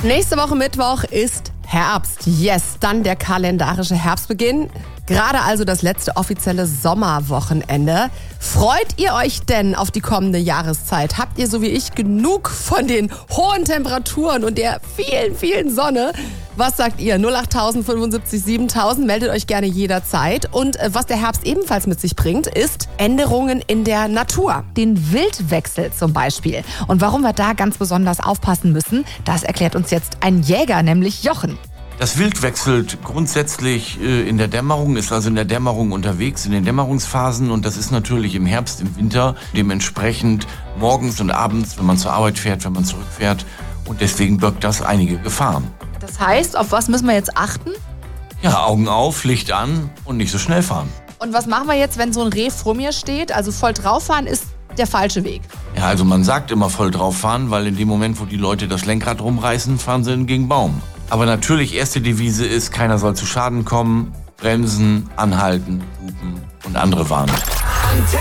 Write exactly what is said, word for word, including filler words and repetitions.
Nächste Woche Mittwoch ist Herbst. Yes, dann der kalendarische Herbstbeginn. Gerade also das letzte offizielle Sommerwochenende. Freut ihr euch denn auf die kommende Jahreszeit? Habt ihr so wie ich genug von den hohen Temperaturen und der vielen, vielen Sonne? Was sagt ihr? null acht fünfundsiebzig siebentausend, meldet euch gerne jederzeit. Und äh, was der Herbst ebenfalls mit sich bringt, ist Änderungen in der Natur. Den Wildwechsel zum Beispiel. Und warum wir da ganz besonders aufpassen müssen, das erklärt uns jetzt ein Jäger, nämlich Jochen. Das Wild wechselt grundsätzlich äh, in der Dämmerung, ist also in der Dämmerung unterwegs, in den Dämmerungsphasen. Und das ist natürlich im Herbst, im Winter dementsprechend morgens und abends, wenn man zur Arbeit fährt, wenn man zurückfährt. Und deswegen birgt das einige Gefahren. Das heißt, auf was müssen wir jetzt achten? Ja, Augen auf, Licht an und nicht so schnell fahren. Und was machen wir jetzt, wenn so ein Reh vor mir steht? Also voll drauf fahren ist der falsche Weg. Ja, also man sagt immer voll drauf fahren, weil in dem Moment, wo die Leute das Lenkrad rumreißen, fahren sie gegen Baum. Aber natürlich, erste Devise ist, keiner soll zu Schaden kommen, bremsen, anhalten, hupen und andere warnen.